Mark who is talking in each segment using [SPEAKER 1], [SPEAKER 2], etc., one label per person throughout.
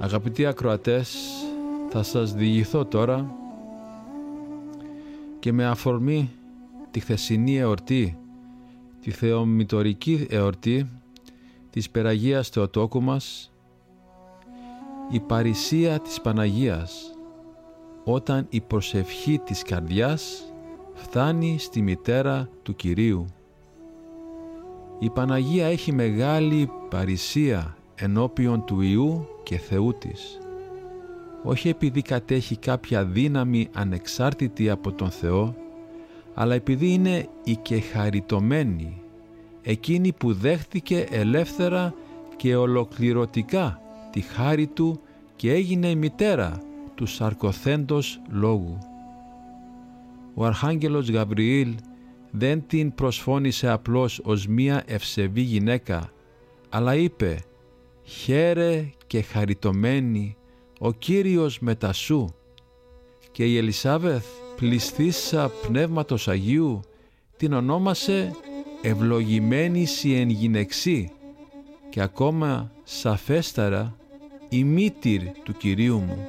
[SPEAKER 1] Αγαπητοί ακροατές, θα σας διηγηθώ τώρα και με αφορμή τη χθεσινή εορτή, τη θεομητορική εορτή της Περαγίας Θεοτόκου μας, η παρησία της Παναγίας, όταν η προσευχή της καρδιάς φτάνει στη μητέρα του Κυρίου. Η Παναγία έχει μεγάλη παρησία ενώπιον του Υιού και Θεού της, όχι επειδή κατέχει κάποια δύναμη ανεξάρτητη από τον Θεό, αλλά επειδή είναι η κεχαριτωμένη, εκείνη που δέχτηκε ελεύθερα και ολοκληρωτικά τη χάρη του και έγινε η μητέρα του σαρκωθέντος Λόγου. Ο Αρχάγγελος Γαβριήλ δεν την προσφώνησε απλώς ως μία ευσεβή γυναίκα, αλλά είπε «Χαίρε και χαριτωμένη, ο Κύριος μετά σου». Και η Ελισάβεθ, πληστήσα Πνεύματος Αγίου, την ονόμασε «Ευλογημένης η εν γυναιξή» και ακόμα σαφέστερα «η μήτηρ του Κυρίου μου».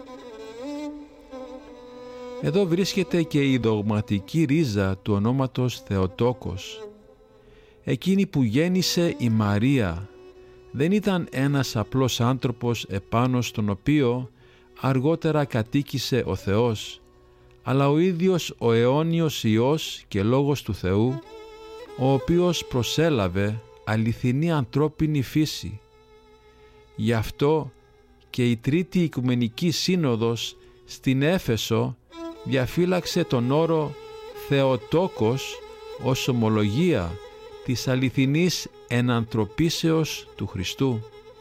[SPEAKER 1] Εδώ βρίσκεται και η δογματική ρίζα του ονόματος Θεοτόκος. Εκείνη που γέννησε η Μαρία δεν ήταν ένας απλός άνθρωπος επάνω στον οποίο αργότερα κατοίκησε ο Θεός, αλλά ο ίδιος ο αιώνιος Υιός και Λόγος του Θεού, ο οποίος προσέλαβε αληθινή ανθρώπινη φύση. Γι' αυτό και η Τρίτη Οικουμενική Σύνοδος στην Έφεσο διαφύλαξε τον όρο Θεοτόκος ως ομολογία της αληθινής ενανθρωπίσεως του Χριστού.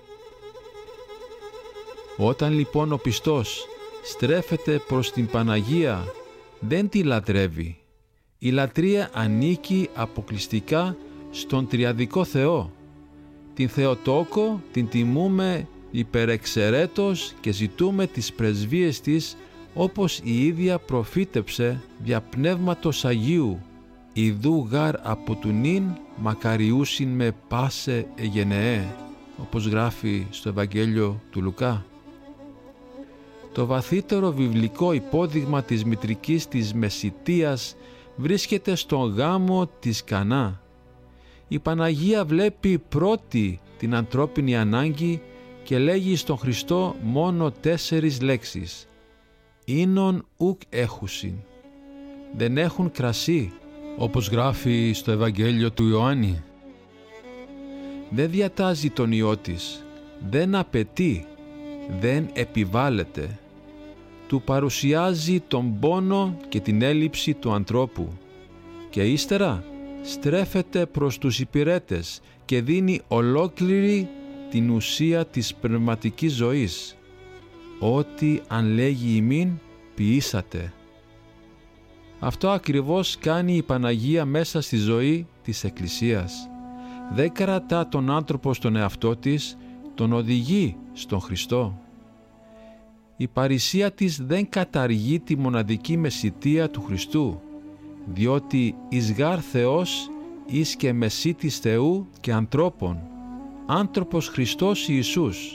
[SPEAKER 1] Όταν λοιπόν ο πιστός στρέφεται προς την Παναγία, δεν τη λατρεύει. Η λατρεία ανήκει αποκλειστικά στον Τριαδικό Θεό. Την Θεοτόκο την τιμούμε υπερεξαιρέτως και ζητούμε τις πρεσβείες της, όπως η ίδια προφήτεψε δια Πνεύματος Αγίου, «Ιδού γάρ από του νυν μακαριούσιν με πάσε εγενεέ», όπως γράφει στο Ευαγγέλιο του Λουκά. Το βαθύτερο βιβλικό υπόδειγμα της μητρικής της μεσιτείας βρίσκεται στον γάμο της Κανά. Η Παναγία βλέπει πρώτη την ανθρώπινη ανάγκη και λέγει στον Χριστό μόνο 4 λέξεις. «Ίνον ουκ έχουσιν». Δεν έχουν κρασί, όπως γράφει στο Ευαγγέλιο του Ιωάννη. Δεν διατάζει τον Υιό της, δεν απαιτεί, δεν επιβάλλεται. Του παρουσιάζει τον πόνο και την έλλειψη του ανθρώπου και ύστερα στρέφεται προς τους υπηρέτες και δίνει ολόκληρη την ουσία της πνευματικής ζωής. «Ό,τι αν λέγει ημίν ποιήσατε». Αυτό ακριβώς κάνει η Παναγία μέσα στη ζωή της Εκκλησίας. Δεν κρατά τον άνθρωπο στον εαυτό της, τον οδηγεί στον Χριστό. Η παρησία της δεν καταργεί τη μοναδική μεσιτεία του Χριστού, διότι εις γάρ Θεός εις και μεσίτης Θεού και ανθρώπων, άνθρωπος Χριστός Ιησούς.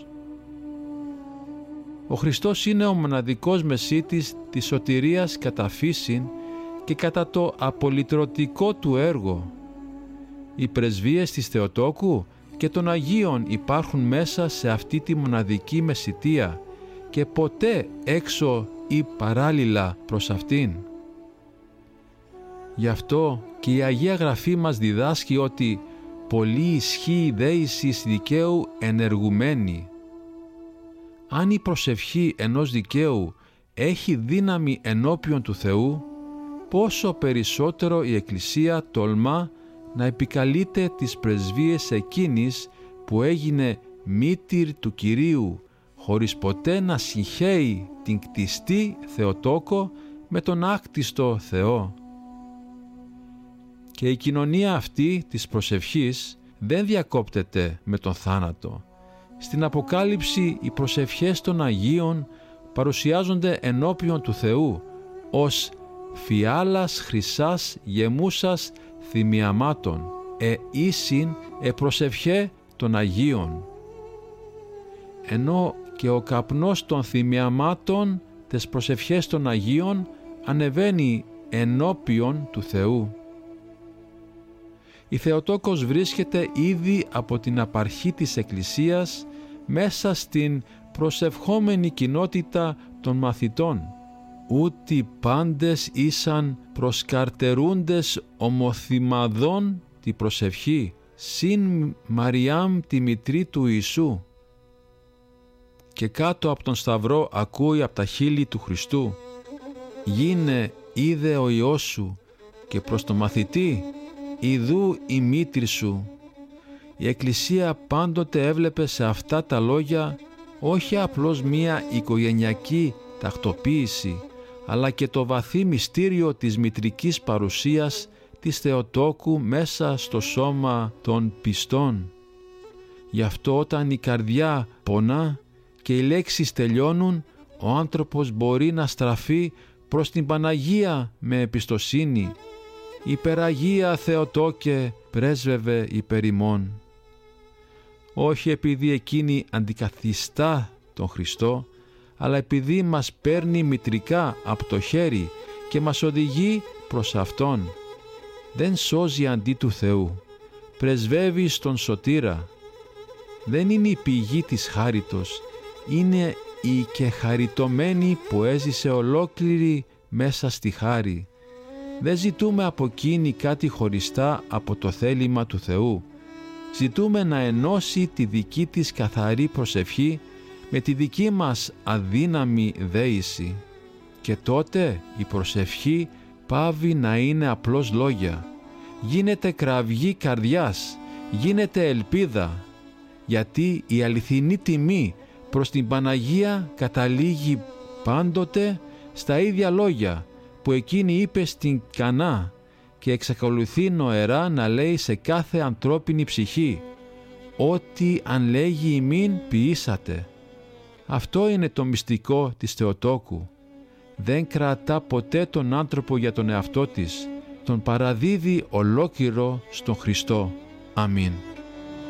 [SPEAKER 1] Ο Χριστός είναι ο μοναδικός μεσίτης της σωτηρίας κατά φύσιν και κατά το απολυτρωτικό του έργο. Οι πρεσβείες της Θεοτόκου και των Αγίων υπάρχουν μέσα σε αυτή τη μοναδική μεσιτεία και ποτέ έξω ή παράλληλα προς αυτήν. Γι' αυτό και η Αγία Γραφή μας διδάσκει ότι «πολλή ισχύει δέησης δικαίου ενεργουμένη». Αν η προσευχή ενός δικαίου έχει δύναμη ενώπιον του Θεού, πόσο περισσότερο η Εκκλησία τολμά να επικαλείται τις πρεσβείες εκείνης που έγινε μήτηρ του Κυρίου, χωρίς ποτέ να συγχέει την κτιστή Θεοτόκο με τον άκτιστο Θεό. Και η κοινωνία αυτή της προσευχής δεν διακόπτεται με τον θάνατο. Στην Αποκάλυψη οι προσευχές των Αγίων παρουσιάζονται ενώπιον του Θεού ως φιάλας χρυσάς γεμούσας θυμιαμάτων, ήσυν προσευχέ των Αγίων. Ενώ και ο καπνός των θυμιαμάτων, τες προσευχές των Αγίων, ανεβαίνει ενώπιον του Θεού. Η Θεοτόκος βρίσκεται ήδη από την απαρχή της Εκκλησίας μέσα στην προσευχόμενη κοινότητα των μαθητών. Ούτι πάντες ήσαν προσκαρτερούντες ομοθυμαδών τη προσευχή, συν Μαριάμ τη μητρή του Ιησού. Και κάτω από τον Σταυρό ακούει από τα χείλη του Χριστού: «Γίνε είδε ο Υιός σου, και προς το μαθητή, ιδού η μήτρη σου». Η Εκκλησία πάντοτε έβλεπε σε αυτά τα λόγια όχι απλώς μία οικογενειακή τακτοποίηση, αλλά και το βαθύ μυστήριο της μητρικής παρουσίας της Θεοτόκου μέσα στο σώμα των πιστών. Γι' αυτό όταν η καρδιά πονά και οι λέξεις τελειώνουν, ο άνθρωπος μπορεί να στραφεί προς την Παναγία με εμπιστοσύνη: «Υπεραγία Θεοτόκε, πρέσβευε υπερ ημών». Όχι επειδή εκείνη αντικαθιστά τον Χριστό, αλλά επειδή μας παίρνει μητρικά από το χέρι και μας οδηγεί προς Αυτόν. Δεν σώζει αντί του Θεού, πρεσβεύει στον Σωτήρα. Δεν είναι η πηγή της χάριτος, είναι η και χαριτωμένη που έζησε ολόκληρη μέσα στη χάρη. Δεν ζητούμε από εκείνη κάτι χωριστά από το θέλημα του Θεού. Ζητούμε να ενώσει τη δική της καθαρή προσευχή με τη δική μας αδύναμη δέηση. Και τότε η προσευχή πάβει να είναι απλώς λόγια. Γίνεται κραυγή καρδιάς, γίνεται ελπίδα, γιατί η αληθινή τιμή προς την Παναγία καταλήγει πάντοτε στα ίδια λόγια που εκείνη είπε στην Κανά και εξακολουθεί νοερά να λέει σε κάθε ανθρώπινη ψυχή: «Ό,τι αν λέγει ημίν ποιήσατε». Αυτό είναι το μυστικό της Θεοτόκου. Δεν κρατά ποτέ τον άνθρωπο για τον εαυτό της, τον παραδίδει ολόκληρο στον Χριστό. Αμήν.